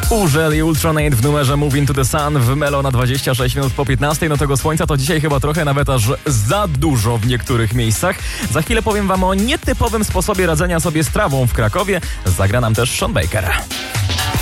Urzel i Ultronate w numerze Move Into the Sun w Melo na 26 minut po 15. No tego słońca to dzisiaj chyba trochę nawet aż za dużo w niektórych miejscach. Za chwilę powiem wam o nietypowym sposobie radzenia sobie z trawą w Krakowie. Zagra nam też Sean Baker.